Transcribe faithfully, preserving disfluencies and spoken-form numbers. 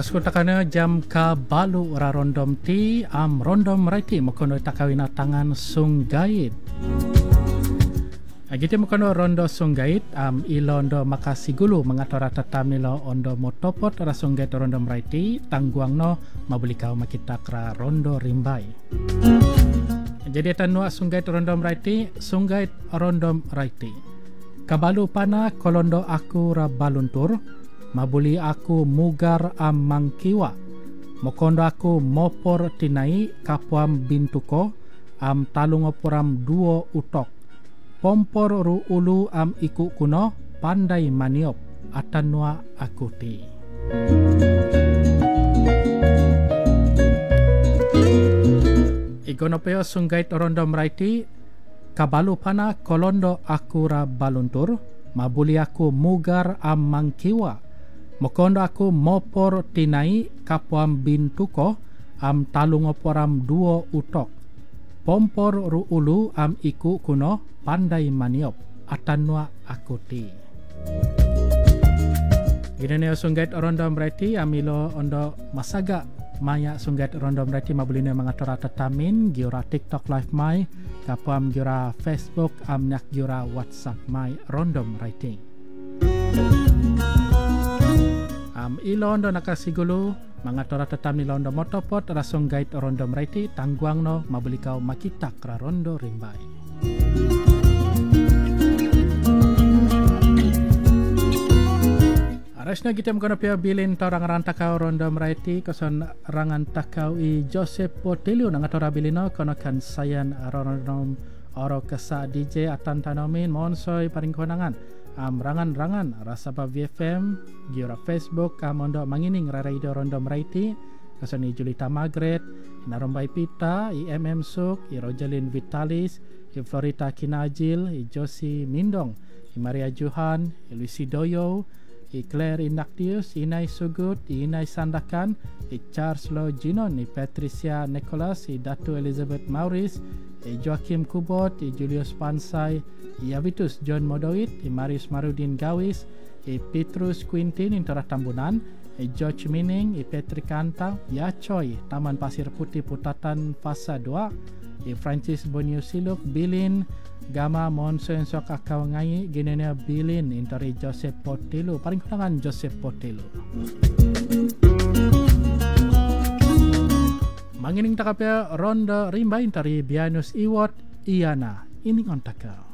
Kaskutakana jam ka balu ora rondom ti am rondom raiti mokono takawina tangan sunggait. Agite mokono rondo sunggait am ilondo makasi gulu mengatora tatamilo ondo motopot ora sunggait rondom raiti tangguangno mabuli kau makita kra rondo rimbai. Jadi tanua sunggait rondom raiti sunggait rondom raiti. Kabalu pana kolondo aku ra baluntur. Mabuli aku mugar am mangkiwa. Mokondo aku mopor tinai kapuam bintuko am talungoporam duo utok. Pompor ru ulu am iku kuno pandai maniop atanua aku ti. Igonopeo sunggait rondom raiti kabalu pana kolondo aku ra baluntur. Mabuli aku mugar am mangkiwa. Mokondo aku mopor tinai kapuam bintuko am talungoporam duo utok. Pompor ru ulu am iku kuno pandai maniop atanua aku ti. Gini neo sunggait rondom raiti amilo ondo masaga maya sunggait rondom raiti mabulina mengatora tetamin giura TikTok live mai kapuam giura Facebook am nyak giura WhatsApp mai rondom raiti. Am ilondo nakasigulu mangatora tetam ni londo motopot rasong guide rondo meraiti tangguangno mabulikau makitak ra rondo rimbai. Arasna kita mengkono pia bilin tau rangan takau rondo meraiti koson rangan takau i Joseph Potelio nangatora bilino kono kan sayan rondo oro kesa D J atan tanomin monsoy paring konangan. Am rangan-rangan rasaba V F M giura Facebook amondo mangining raraida rondo meraiti kasoni Julita Margaret narombai pita i M M Suk i Rojalin Vitalis i Florita Kinajil i Josie Mindong i Maria Johan i Lucy Doyo i Claire Indactius i Inai Sugut i Inai Sandakan i Charles Lo Ginon i Patricia Nicholas i Datu Elizabeth Maurice i Joachim Kubot i Julius Pansai i Avitus John Modoit, i Marius Marudin Gawis, i Petrus Quintin Intera Tambunan, i George Mining, i Patrick Kanta, i Acoy Taman Pasir Putih Putatan Fasa dua, i Francis Bonio Siluk, Bilin, Gama Monson Sok Akau Ngai, Ginenia Bilin Interi Joseph Potelo, paling kunangan Joseph Potelo. Mangining takapya ronda rimba interi Bianus Iwat Iana, ini on takau.